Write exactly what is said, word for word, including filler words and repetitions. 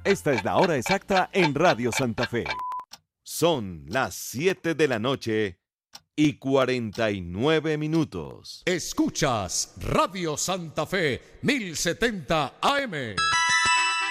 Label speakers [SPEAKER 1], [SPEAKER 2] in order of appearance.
[SPEAKER 1] Esta es la hora exacta en Radio Santa Fe. Son las siete de la noche y cuarenta y nueve minutos.
[SPEAKER 2] Escuchas Radio Santa Fe mil setenta A M.